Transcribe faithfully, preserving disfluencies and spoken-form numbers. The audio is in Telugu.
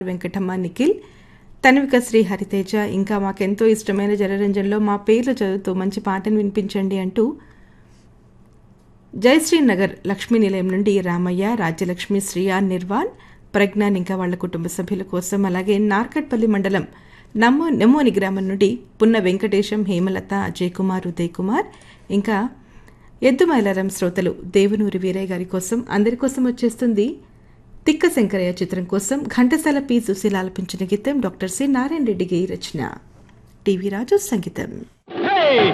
వెంకటమ్మ, నిఖిల్, తన్విక శ్రీ, హరితేజ, ఇంకా మాకెంతో ఇష్టమైన జనరంజన్లో మా పేర్లు చదువుతూ మంచి పాటను వినిపించండి అంటూ జయశ్రీ నగర్ లక్ష్మీ నిలయం నుండి రామయ్య, రాజ్యలక్ష్మి, శ్రియా, నిర్వాణ్, ప్రజ్ఞాన్ ఇంకా వాళ్ళ కుటుంబ సభ్యుల కోసం, అలాగే నార్కట్పల్లి మండలం నమ్మో నెమ్మోని గ్రామం నుండి పున్న వెంకటేశం, హేమలత, అజయ్ కుమార్, ఉదయ్ కుమార్, ఇంకా ఎద్దుమైలారం శ్రోతలు దేవునూరి వీరయ్య గారి కోసం, అందరి కోసం వచ్చేస్తుంది తిక్క శంకరయ్య చిత్రం కోసం ఘంటసాల పి సుశీల ఆలపించిన గీతం. డాక్టర్ సి నారాయణ రెడ్డి గారి రచన, టీవీ రాజు సంగీతం.